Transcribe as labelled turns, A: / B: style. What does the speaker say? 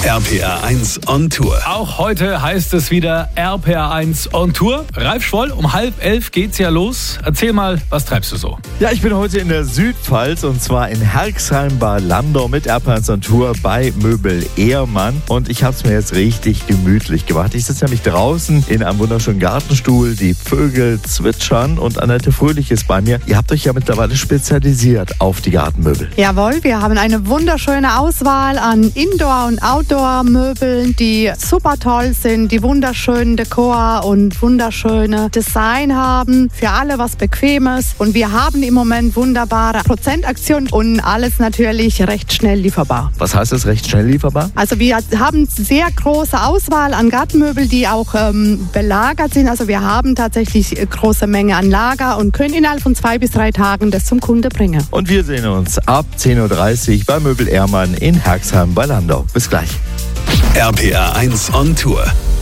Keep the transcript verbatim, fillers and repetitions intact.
A: R P R eins on Tour.
B: Auch heute heißt es wieder R P R eins on Tour. Ralf Schwoll, um halb elf geht's ja los. Erzähl mal, was treibst du so?
C: Ja, ich bin heute in der Südpfalz und zwar in Herxheim bei Landau mit R P R eins on Tour bei Möbel Ehrmann. Und ich habe es mir jetzt richtig gemütlich gemacht. Ich sitze nämlich draußen in einem wunderschönen Gartenstuhl. Die Vögel zwitschern und Annette Fröhlich ist bei mir. Ihr habt euch ja mittlerweile spezialisiert auf die Gartenmöbel.
D: Jawohl, wir haben eine wunderschöne Auswahl an Indoor- und Outdoor-Möbeln, die super toll sind, die wunderschönen Dekor und wunderschöne Design haben. Für alle was Bequemes. Und wir haben im Moment wunderbare Prozentaktionen und alles natürlich recht schnell lieferbar.
C: Was heißt das, recht schnell lieferbar?
D: Also wir haben sehr große Auswahl an Gartenmöbel, die auch ähm, belagert sind. Also wir haben tatsächlich große Menge an Lager und können innerhalb von zwei bis drei Tagen das zum Kunde bringen.
C: Und wir sehen uns ab zehn Uhr dreißig bei Möbel Ehrmann in Herxheim bei Landau. Bis gleich.
A: R P R eins on Tour.